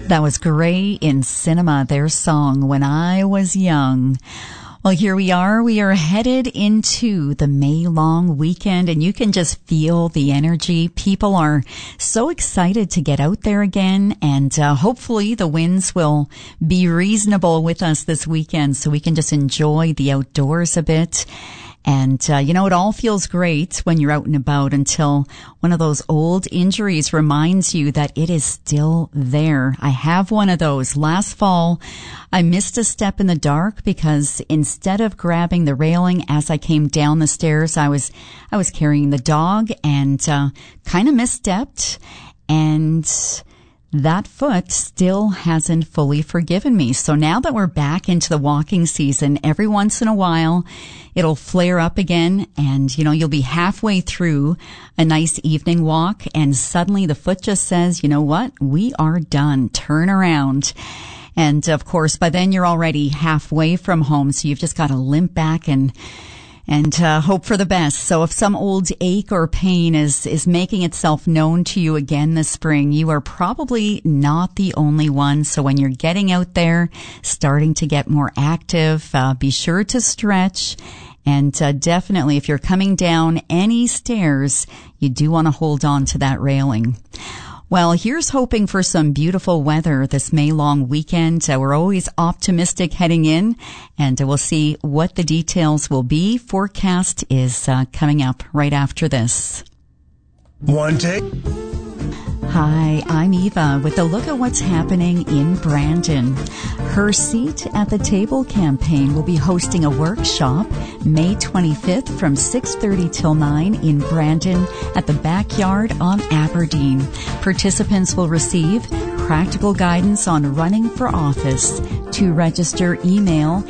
That was Gray in Cinema, their song, When I Was Young. Well, here we are. We are headed into the May long weekend, and you can just feel the energy. People are so excited to get out there again, and hopefully the winds will be reasonable with us this weekend so we can just enjoy the outdoors a bit. And, it all feels great when you're out and about until one of those old injuries reminds you that it is still there. I have one of those. Last fall, I missed a step in the dark because instead of grabbing the railing as I came down the stairs, I was carrying the dog and, kind of misstepped, and that foot still hasn't fully forgiven me. So now that we're back into the walking season, every once in a while, it'll flare up again, and, you'll be halfway through a nice evening walk, and suddenly the foot just says, you know what? We are done. Turn around. And, of course, by then you're already halfway from home, so you've just got to limp back and hope for the best. So if some old ache or pain is making itself known to you again this spring, you are probably not the only one. So when you're getting out there, starting to get more active, be sure to stretch. And definitely, if you're coming down any stairs, you do want to hold on to that railing. Well, here's hoping for some beautiful weather this May long weekend. We're always optimistic heading in, and we'll see what the details will be. Forecast is coming up right after this. One take. Hi, I'm Eva with a look at what's happening in Brandon. Her Seat at the Table campaign will be hosting a workshop May 25th from 6:30 till 9 in Brandon at the Backyard on Aberdeen. Participants will receive practical guidance on running for office. To register, email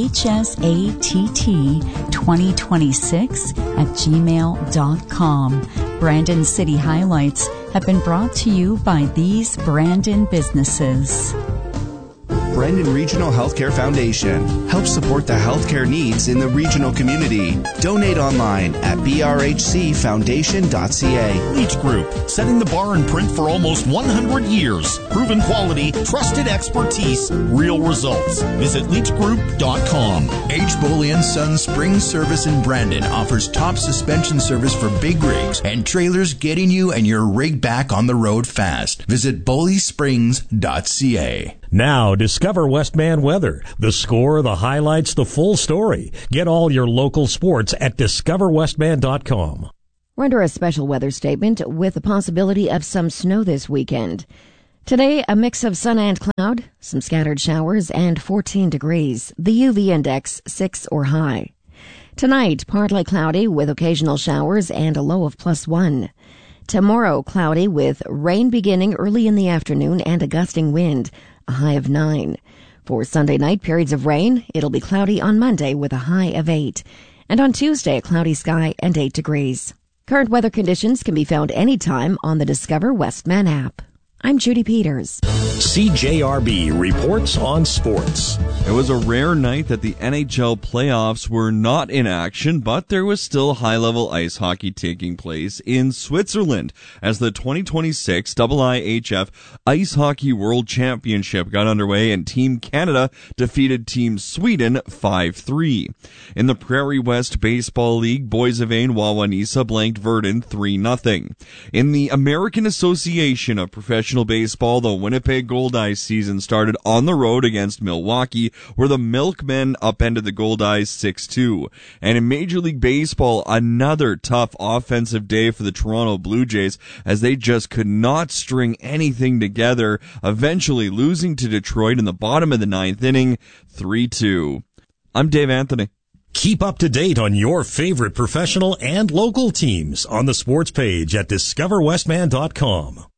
hsatt2026@gmail.com. Brandon City Highlights have been brought to you by these Brandon businesses. Brandon Regional Healthcare Foundation helps support the healthcare needs in the regional community. Donate online at brhcfoundation.ca. Leach Group, setting the bar in print for almost 100 years. Proven quality, trusted expertise, real results. Visit leachgroup.com. H. Boley & Sons Spring Service in Brandon offers top suspension service for big rigs and trailers, getting you and your rig back on the road fast. Visit boleysprings.ca. Now, discover Westman Weather. The score, the highlights, the full story. Get all your local sports at discoverwestman.com. We're under a special weather statement with the possibility of some snow this weekend. Today, a mix of sun and cloud, some scattered showers, and 14 degrees. The UV index 6 or high. Tonight, partly cloudy with occasional showers and a low of +1. Tomorrow, cloudy with rain beginning early in the afternoon and a gusting wind, a high of 9. For Sunday night, periods of rain. It'll be cloudy on Monday with a high of 8. And on Tuesday, a cloudy sky and 8 degrees. Current weather conditions can be found anytime on the Discover Westman app. I'm Judy Peters. CJRB reports on sports. It was a rare night that the NHL playoffs were not in action, but there was still high-level ice hockey taking place in Switzerland as the 2026 IIHF Ice Hockey World Championship got underway and Team Canada defeated Team Sweden 5-3. In the Prairie West Baseball League, Boys of Ain Wawanesa blanked Verdun 3-0. In the American Association of Professional Baseball, the Winnipeg Goldeyes season started on the road against Milwaukee, where the Milkmen upended the Goldeyes 6-2. And in Major League Baseball, another tough offensive day for the Toronto Blue Jays as they just could not string anything together, eventually losing to Detroit in the bottom of the 9th inning, 3-2. I'm Dave Anthony. Keep up to date on your favorite professional and local teams on the sports page at discoverwestman.com.